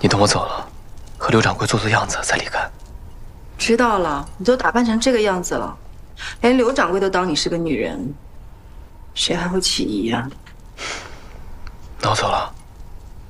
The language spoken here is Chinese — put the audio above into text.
你等我走了，和刘掌柜做做样子再离开。 知道了，你都打扮成这个样子了，连刘掌柜都当你是个女人，谁还会起疑呀？ 那我走了。